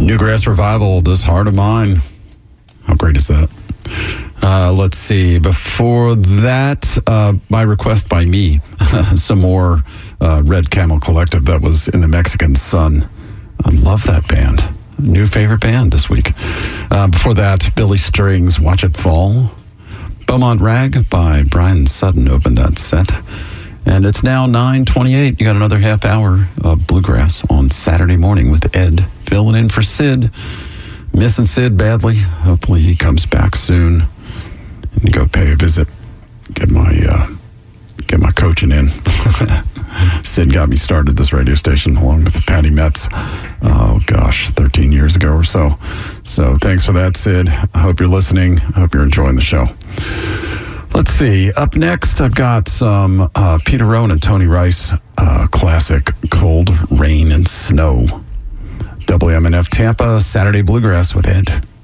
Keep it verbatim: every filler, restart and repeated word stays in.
Newgrass Revival, This Heart of Mine. How great is that? Uh, let's see. Before that, uh, by request by me, some more uh, Red Camel Collective. That was In the Mexican Sun. I love that band. New favorite band this week. Uh, before that, Billy Strings, Watch It Fall. Beaumont Rag by Brian Sutton opened that set. And it's now nine twenty-eight. You got another half hour of Bluegrass on Saturday morning with Ed filling in for Sid. Missing Sid badly. Hopefully he comes back soon. And go pay a visit. Get my uh, get my coaching in. Sid got me started at this radio station along with Patty Metz. Oh gosh, thirteen years ago or so. So thanks for that, Sid. I hope you're listening. I hope you're enjoying the show. Let's see. Up next, I've got some uh, Peter Rowan and Tony Rice uh, classic Cold Rain and Snow. W M N F Tampa, Saturday Bluegrass with Ed.